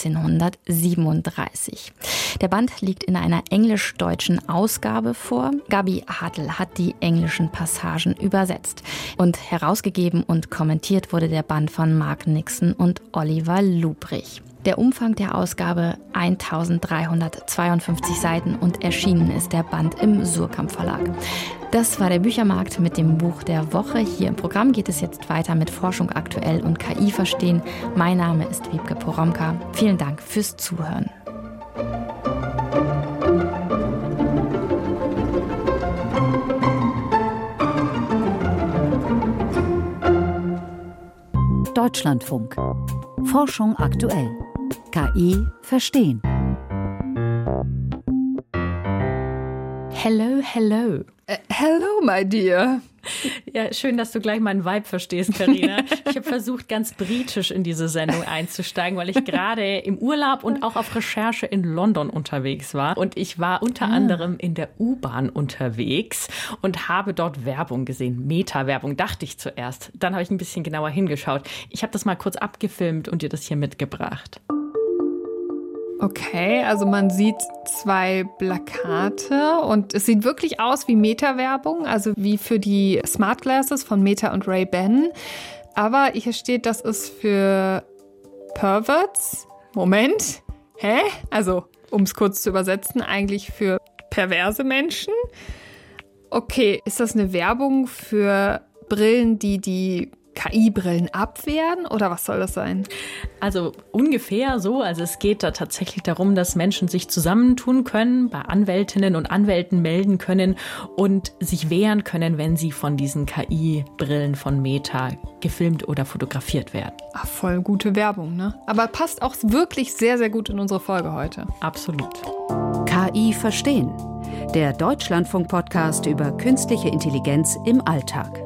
1937. Der Band liegt in einer englisch-deutschen Ausgabe vor. Gabi Hartl hat die englischen Passagen übersetzt. Und herausgegeben und kommentiert wurde der Band von Mark Nixon und Oliver Lubrich. Der Umfang der Ausgabe 1352 Seiten und erschienen ist der Band im Suhrkamp Verlag. Das war der Büchermarkt mit dem Buch der Woche. Hier im Programm geht es jetzt weiter mit Forschung aktuell und KI verstehen. Mein Name ist Wiebke Poromka. Vielen Dank fürs Zuhören. Deutschlandfunk. Forschung aktuell. KI verstehen. Hello, hello. Hello, my dear. Ja, schön, dass du gleich meinen Vibe verstehst, Carina. Ich habe versucht, ganz britisch in diese Sendung einzusteigen, weil ich gerade im Urlaub und auch auf Recherche in London unterwegs war. Und ich war unter anderem in der U-Bahn unterwegs und habe dort Werbung gesehen. Meta-Werbung, dachte ich zuerst. Dann habe ich ein bisschen genauer hingeschaut. Ich habe das mal kurz abgefilmt und dir das hier mitgebracht. Okay, also man sieht 2 Plakate und es sieht wirklich aus wie Meta-Werbung, also wie für die Smart Glasses von Meta und Ray-Ban. Aber hier steht, das ist für Perverts. Moment, hä? Also, um es kurz zu übersetzen, eigentlich für perverse Menschen. Okay, ist das eine Werbung für Brillen, die KI-Brillen abwehren oder was soll das sein? Also ungefähr so. Also es geht da tatsächlich darum, dass Menschen sich zusammentun können, bei Anwältinnen und Anwälten melden können und sich wehren können, wenn sie von diesen KI-Brillen von Meta gefilmt oder fotografiert werden. Ach, voll gute Werbung, ne? Aber passt auch wirklich sehr, sehr gut in unsere Folge heute. Absolut. KI verstehen. Der Deutschlandfunk-Podcast über künstliche Intelligenz im Alltag.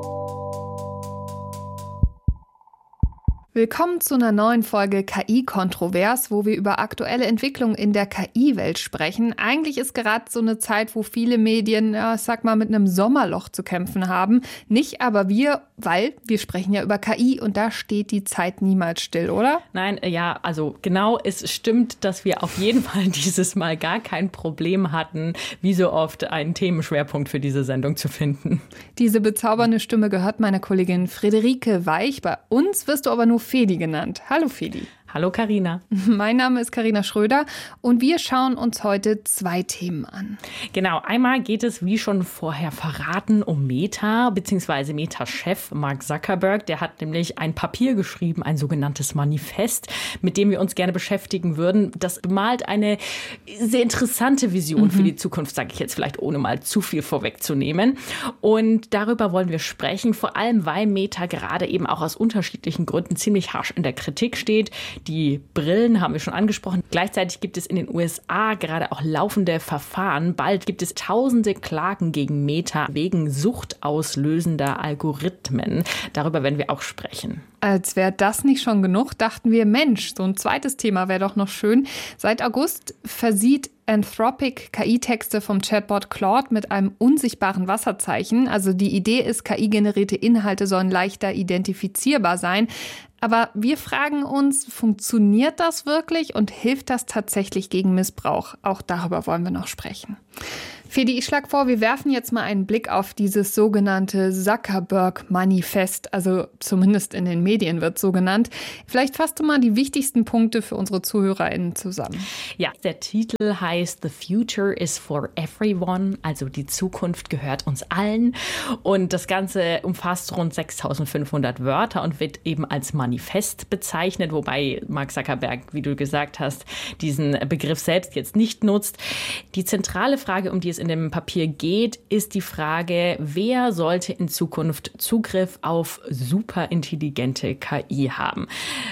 Willkommen zu einer neuen Folge KI-Kontrovers, wo wir über aktuelle Entwicklungen in der KI-Welt sprechen. Eigentlich ist gerade so eine Zeit, wo viele Medien, ich sag mal, mit einem Sommerloch zu kämpfen haben. Nicht aber wir, weil wir sprechen ja über KI und da steht die Zeit niemals still, oder? Nein, ja, also genau, es stimmt, dass wir auf jeden Fall dieses Mal gar kein Problem hatten, wie so oft einen Themenschwerpunkt für diese Sendung zu finden. Diese bezaubernde Stimme gehört meiner Kollegin Friederike Weich. Bei uns wirst du aber nur Fedi genannt. Hallo Fedi. Hallo Carina. Mein Name ist Carina Schröder und wir schauen uns heute 2 Themen an. Genau, einmal geht es, wie schon vorher verraten, um Meta bzw. Meta-Chef Mark Zuckerberg. Der hat nämlich ein Papier geschrieben, ein sogenanntes Manifest, mit dem wir uns gerne beschäftigen würden. Das bemalt eine sehr interessante Vision für die Zukunft, sage ich jetzt vielleicht, ohne mal zu viel vorwegzunehmen. Und darüber wollen wir sprechen, vor allem weil Meta gerade eben auch aus unterschiedlichen Gründen ziemlich harsch in der Kritik steht. Die Brillen haben wir schon angesprochen. Gleichzeitig gibt es in den USA gerade auch laufende Verfahren. Bald gibt es tausende Klagen gegen Meta wegen suchtauslösender Algorithmen. Darüber werden wir auch sprechen. Als wäre das nicht schon genug, dachten wir, Mensch, so ein zweites Thema wäre doch noch schön. Seit August versieht Anthropic KI-Texte vom Chatbot Claude mit einem unsichtbaren Wasserzeichen. Also die Idee ist, KI-generierte Inhalte sollen leichter identifizierbar sein. Aber wir fragen uns, funktioniert das wirklich und hilft das tatsächlich gegen Missbrauch? Auch darüber wollen wir noch sprechen. Fedi, ich schlage vor, wir werfen jetzt mal einen Blick auf dieses sogenannte Zuckerberg-Manifest, also zumindest in den Medien wird es so genannt. Vielleicht fasst du mal die wichtigsten Punkte für unsere ZuhörerInnen zusammen. Ja, der Titel heißt The Future is for Everyone, also die Zukunft gehört uns allen. Und das Ganze umfasst rund 6.500 Wörter und wird eben als Manifest bezeichnet, wobei Mark Zuckerberg, wie du gesagt hast, diesen Begriff selbst jetzt nicht nutzt. Die zentrale Frage, um die es in dem Papier geht, ist die Frage, wer sollte in Zukunft Zugriff auf superintelligente KI haben?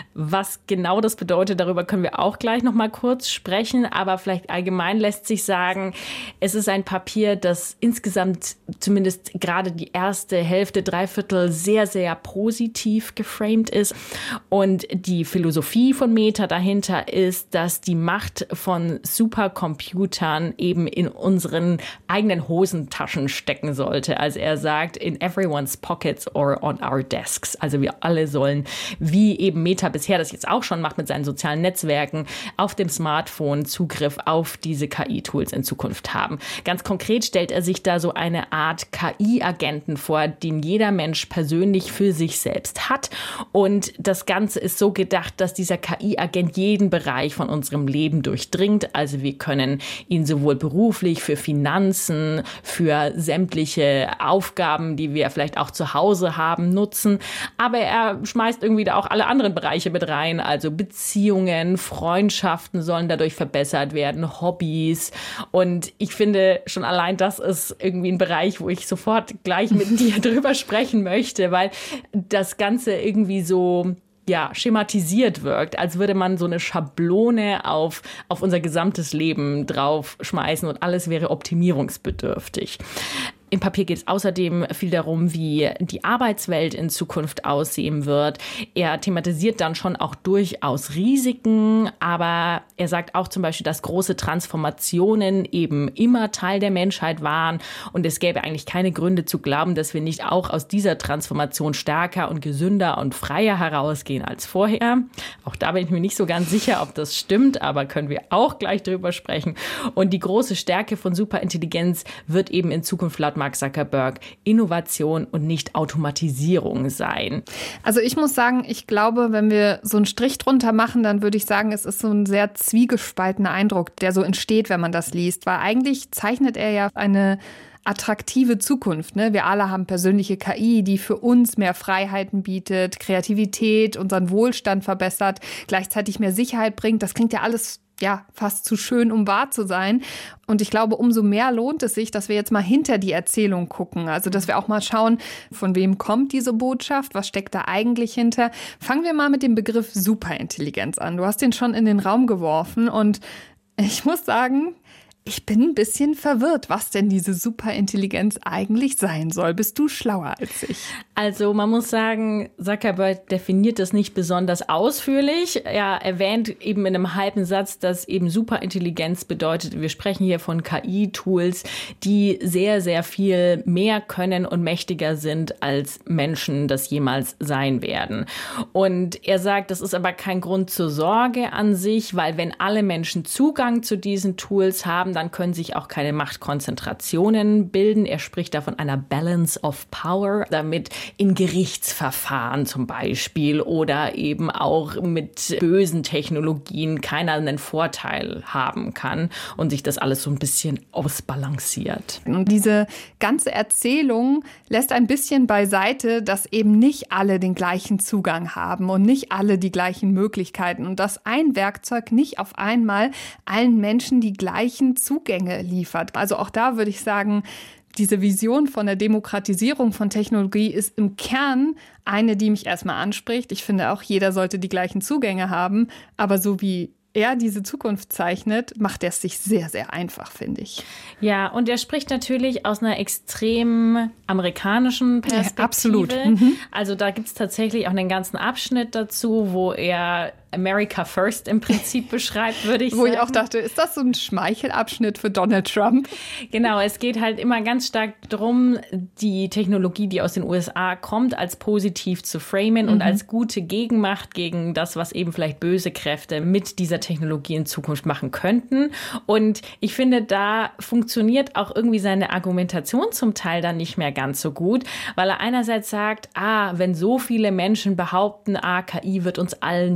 Was genau das bedeutet, darüber können wir auch gleich noch mal kurz sprechen, aber vielleicht allgemein lässt sich sagen, es ist ein Papier, das insgesamt zumindest gerade die erste Hälfte, Dreiviertel sehr, sehr positiv geframed ist. Und die Philosophie von Meta dahinter ist, dass die Macht von Supercomputern eben in unseren eigenen Hosentaschen stecken sollte. Also er sagt, in everyone's pockets or on our desks. Also wir alle sollen, wie eben Meta bisher das jetzt auch schon macht mit seinen sozialen Netzwerken, auf dem Smartphone Zugriff auf diese KI-Tools in Zukunft haben. Ganz konkret stellt er sich da so eine Art KI-Agenten vor, den jeder Mensch persönlich für sich selbst hat. Und das Ganze ist so gedacht, dass dieser KI-Agent jeden Bereich von unserem Leben durchdringt. Also wir können ihn sowohl beruflich, für Finanzen, für sämtliche Aufgaben, die wir vielleicht auch zu Hause haben, nutzen. Aber er schmeißt irgendwie da auch alle anderen Bereiche mit rein. Also Beziehungen, Freundschaften sollen dadurch verbessert werden, Hobbys. Und ich finde, schon allein das ist irgendwie ein Bereich, wo ich sofort gleich mit dir drüber sprechen möchte, weil das Ganze irgendwie so schematisiert wirkt, als würde man so eine Schablone auf unser gesamtes Leben draufschmeißen und alles wäre optimierungsbedürftig. Im Papier geht es außerdem viel darum, wie die Arbeitswelt in Zukunft aussehen wird. Er thematisiert dann schon auch durchaus Risiken, aber er sagt auch zum Beispiel, dass große Transformationen eben immer Teil der Menschheit waren und es gäbe eigentlich keine Gründe zu glauben, dass wir nicht auch aus dieser Transformation stärker und gesünder und freier herausgehen als vorher. Auch da bin ich mir nicht so ganz sicher, ob das stimmt, aber können wir auch gleich drüber sprechen. Und die große Stärke von Superintelligenz wird eben in Zukunft laut Mark Zuckerberg Innovation und nicht Automatisierung sein. Also ich muss sagen, ich glaube, wenn wir so einen Strich drunter machen, dann würde ich sagen, es ist so ein sehr zwiegespaltener Eindruck, der so entsteht, wenn man das liest. Weil eigentlich zeichnet er ja eine attraktive Zukunft. Ne? Wir alle haben persönliche KI, die für uns mehr Freiheiten bietet, Kreativität, unseren Wohlstand verbessert, gleichzeitig mehr Sicherheit bringt. Das klingt ja alles fast zu schön, um wahr zu sein. Und ich glaube, umso mehr lohnt es sich, dass wir jetzt mal hinter die Erzählung gucken. Also, dass wir auch mal schauen, von wem kommt diese Botschaft, was steckt da eigentlich hinter. Fangen wir mal mit dem Begriff Superintelligenz an. Du hast den schon in den Raum geworfen und ich muss sagen, ich bin ein bisschen verwirrt, was denn diese Superintelligenz eigentlich sein soll. Bist du schlauer als ich? Also man muss sagen, Zuckerberg definiert das nicht besonders ausführlich. Er erwähnt eben in einem halben Satz, dass eben Superintelligenz bedeutet, wir sprechen hier von KI-Tools, die sehr, sehr viel mehr können und mächtiger sind, als Menschen das jemals sein werden. Und er sagt, das ist aber kein Grund zur Sorge an sich, weil wenn alle Menschen Zugang zu diesen Tools haben, dann können sich auch keine Machtkonzentrationen bilden. Er spricht da von einer Balance of Power, damit in Gerichtsverfahren zum Beispiel oder eben auch mit bösen Technologien keiner einen Vorteil haben kann und sich das alles so ein bisschen ausbalanciert. Und diese ganze Erzählung lässt ein bisschen beiseite, dass eben nicht alle den gleichen Zugang haben und nicht alle die gleichen Möglichkeiten und dass ein Werkzeug nicht auf einmal allen Menschen die gleichen Zugänge liefert. Also auch da würde ich sagen, diese Vision von der Demokratisierung von Technologie ist im Kern eine, die mich erstmal anspricht. Ich finde auch, jeder sollte die gleichen Zugänge haben. Aber so wie er diese Zukunft zeichnet, macht er es sich sehr, sehr einfach, finde ich. Ja, und er spricht natürlich aus einer extrem amerikanischen Perspektive. Ja, absolut. Also da gibt es tatsächlich auch einen ganzen Abschnitt dazu, wo er America First im Prinzip beschreibt, würde ich sagen. Wo ich auch dachte, ist das so ein Schmeichelabschnitt für Donald Trump? Genau, es geht halt immer ganz stark darum, die Technologie, die aus den USA kommt, als positiv zu framen und als gute Gegenmacht gegen das, was eben vielleicht böse Kräfte mit dieser Technologie in Zukunft machen könnten. Und ich finde, da funktioniert auch irgendwie seine Argumentation zum Teil dann nicht mehr ganz so gut, weil er einerseits sagt, wenn so viele Menschen behaupten, KI wird uns allen den Job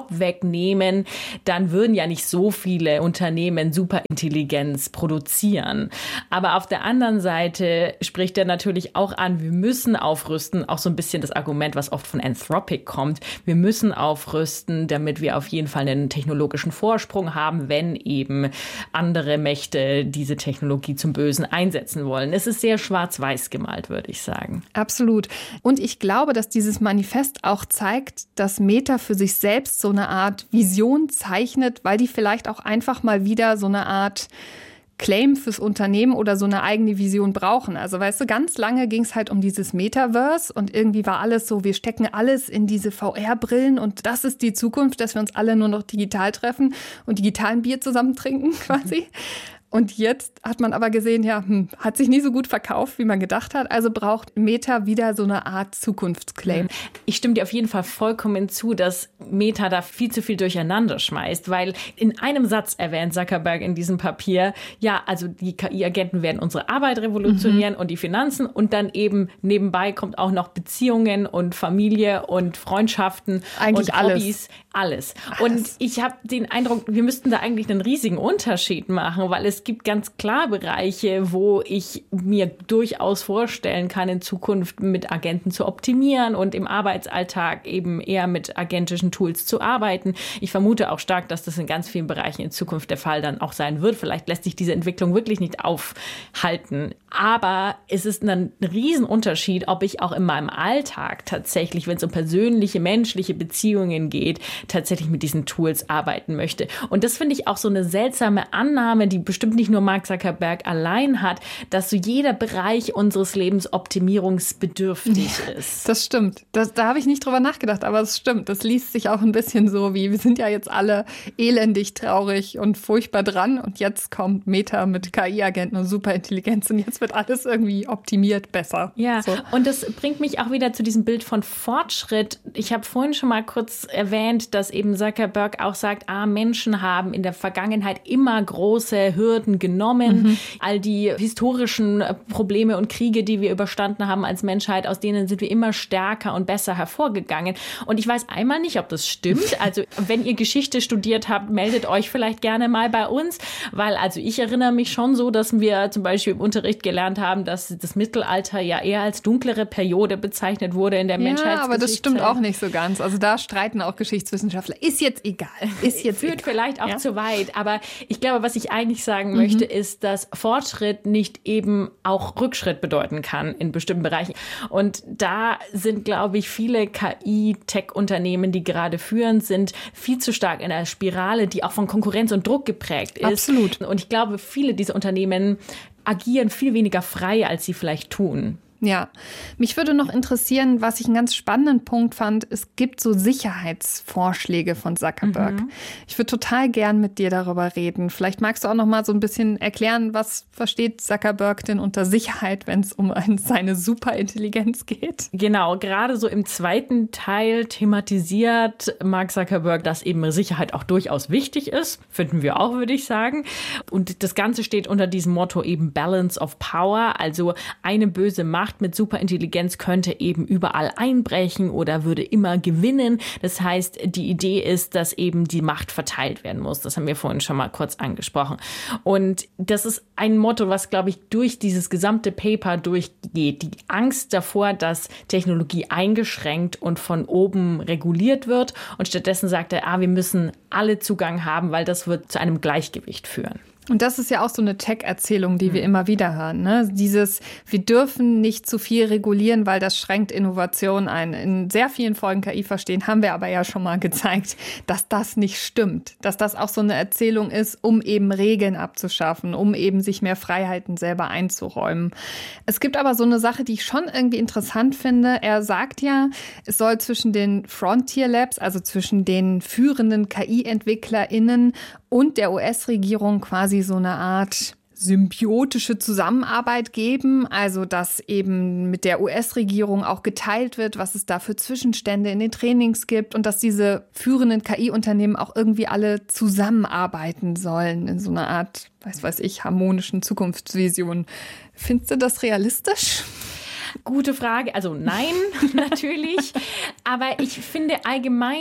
Job wegnehmen, dann würden ja nicht so viele Unternehmen Superintelligenz produzieren. Aber auf der anderen Seite spricht er natürlich auch an, wir müssen aufrüsten, auch so ein bisschen das Argument, was oft von Anthropic kommt. Wir müssen aufrüsten, damit wir auf jeden Fall einen technologischen Vorsprung haben, wenn eben andere Mächte diese Technologie zum Bösen einsetzen wollen. Es ist sehr schwarz-weiß gemalt, würde ich sagen. Absolut. Und ich glaube, dass dieses Manifest auch zeigt, dass Meta für sich selbst so eine Art Vision zeichnet, weil die vielleicht auch einfach mal wieder so eine Art Claim fürs Unternehmen oder so eine eigene Vision brauchen. Also weißt du, ganz lange ging es halt um dieses Metaverse und irgendwie war alles so, wir stecken alles in diese VR-Brillen und das ist die Zukunft, dass wir uns alle nur noch digital treffen und digital ein Bier zusammen trinken quasi. Und jetzt hat man aber gesehen, ja, hat sich nicht so gut verkauft, wie man gedacht hat. Also braucht Meta wieder so eine Art Zukunftsclaim. Ich stimme dir auf jeden Fall vollkommen zu, dass Meta da viel zu viel durcheinander schmeißt, weil in einem Satz erwähnt Zuckerberg in diesem Papier, ja, also die KI-Agenten werden unsere Arbeit revolutionieren und die Finanzen und dann eben nebenbei kommt auch noch Beziehungen und Familie und Freundschaften eigentlich und Hobbys, alles. Und ich habe den Eindruck, wir müssten da eigentlich einen riesigen Unterschied machen, weil es gibt ganz klar Bereiche, wo ich mir durchaus vorstellen kann, in Zukunft mit Agenten zu optimieren und im Arbeitsalltag eben eher mit agentischen Tools zu arbeiten. Ich vermute auch stark, dass das in ganz vielen Bereichen in Zukunft der Fall dann auch sein wird. Vielleicht lässt sich diese Entwicklung wirklich nicht aufhalten. Aber es ist ein Riesenunterschied, ob ich auch in meinem Alltag tatsächlich, wenn es um persönliche, menschliche Beziehungen geht, tatsächlich mit diesen Tools arbeiten möchte. Und das finde ich auch so eine seltsame Annahme, die bestimmt nicht nur Mark Zuckerberg allein hat, dass so jeder Bereich unseres Lebens optimierungsbedürftig ist. Das stimmt. Da habe ich nicht drüber nachgedacht, aber es stimmt. Das liest sich auch ein bisschen so wie, wir sind ja jetzt alle elendig, traurig und furchtbar dran und jetzt kommt Meta mit KI-Agenten und Superintelligenz und jetzt wird alles irgendwie optimiert besser. Ja, so. Und das bringt mich auch wieder zu diesem Bild von Fortschritt. Ich habe vorhin schon mal kurz erwähnt, dass eben Zuckerberg auch sagt, Menschen haben in der Vergangenheit immer große Hürden genommen. All die historischen Probleme und Kriege, die wir überstanden haben als Menschheit, aus denen sind wir immer stärker und besser hervorgegangen. Und ich weiß einmal nicht, ob das stimmt. Also wenn ihr Geschichte studiert habt, meldet euch vielleicht gerne mal bei uns, weil also ich erinnere mich schon so, dass wir zum Beispiel im Unterricht gelernt haben, dass das Mittelalter ja eher als dunklere Periode bezeichnet wurde in der Menschheitsgeschichte. Ja, aber das stimmt auch nicht so ganz. Also da streiten auch Geschichtswissenschaftler. Ist jetzt egal. Führt vielleicht auch zu weit. Aber ich glaube, was ich eigentlich sagen möchte, ist, dass Fortschritt nicht eben auch Rückschritt bedeuten kann in bestimmten Bereichen. Und da sind, glaube ich, viele KI-Tech-Unternehmen, die gerade führend sind, viel zu stark in einer Spirale, die auch von Konkurrenz und Druck geprägt ist. Absolut. Und ich glaube, viele dieser Unternehmen agieren viel weniger frei, als sie vielleicht tun. Ja, mich würde noch interessieren, was ich einen ganz spannenden Punkt fand. Es gibt so Sicherheitsvorschläge von Zuckerberg. Ich würde total gern mit dir darüber reden. Vielleicht magst du auch noch mal so ein bisschen erklären, was versteht Zuckerberg denn unter Sicherheit, wenn es um seine Superintelligenz geht? Genau, gerade so im zweiten Teil thematisiert Mark Zuckerberg, dass eben Sicherheit auch durchaus wichtig ist. Finden wir auch, würde ich sagen. Und das Ganze steht unter diesem Motto eben Balance of Power, also eine böse Macht mit Superintelligenz könnte eben überall einbrechen oder würde immer gewinnen. Das heißt, die Idee ist, dass eben die Macht verteilt werden muss. Das haben wir vorhin schon mal kurz angesprochen. Und das ist ein Motto, was, glaube ich, durch dieses gesamte Paper durchgeht. Die Angst davor, dass Technologie eingeschränkt und von oben reguliert wird. Und stattdessen sagt er, wir müssen alle Zugang haben, weil das wird zu einem Gleichgewicht führen. Und das ist ja auch so eine Tech-Erzählung, die wir immer wieder hören. Ne? Dieses, wir dürfen nicht zu viel regulieren, weil das schränkt Innovation ein. In sehr vielen Folgen KI verstehen haben wir aber ja schon mal gezeigt, dass das nicht stimmt. Dass das auch so eine Erzählung ist, um eben Regeln abzuschaffen, um eben sich mehr Freiheiten selber einzuräumen. Es gibt aber so eine Sache, die ich schon irgendwie interessant finde. Er sagt ja, es soll zwischen den Frontier Labs, also zwischen den führenden KI-EntwicklerInnen und der US-Regierung quasi so eine Art symbiotische Zusammenarbeit geben, also dass eben mit der US-Regierung auch geteilt wird, was es da für Zwischenstände in den Trainings gibt und dass diese führenden KI-Unternehmen auch irgendwie alle zusammenarbeiten sollen in so einer Art, weiß ich, harmonischen Zukunftsvision. Findest du das realistisch? Gute Frage. Also nein, natürlich. Aber ich finde allgemein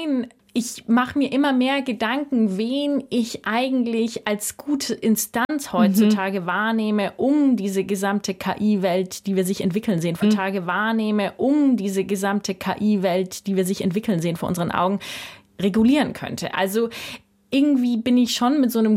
ich mache mir immer mehr Gedanken, wen ich eigentlich als gute Instanz heutzutage wahrnehme, um diese gesamte KI-Welt, die wir sich entwickeln sehen, diese gesamte KI-Welt, die wir sich entwickeln sehen vor unseren Augen, regulieren könnte. Also irgendwie bin ich schon mit so einem